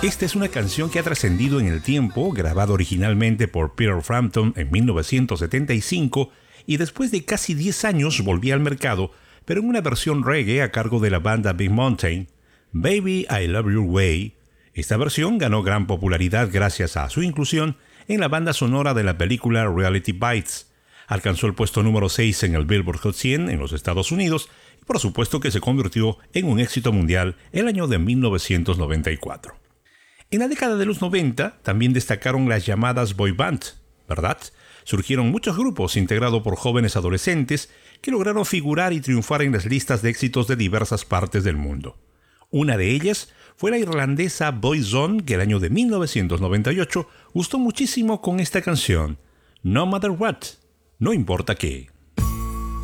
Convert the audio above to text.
Esta es una canción que ha trascendido en el tiempo, grabada originalmente por Peter Frampton en 1975 y después de casi 10 años volvía al mercado, pero en una versión reggae a cargo de la banda Big Mountain, Baby I Love Your Way. Esta versión ganó gran popularidad gracias a su inclusión en la banda sonora de la película Reality Bites. Alcanzó el puesto número 6 en el Billboard Hot 100 en los Estados Unidos y por supuesto que se convirtió en un éxito mundial el año de 1994. En la década de los 90 también destacaron las llamadas boy band, ¿verdad? Surgieron muchos grupos integrados por jóvenes adolescentes que lograron figurar y triunfar en las listas de éxitos de diversas partes del mundo. Una de ellas fue la irlandesa Boyzone, que el año de 1998 gustó muchísimo con esta canción, No Matter What, no importa qué.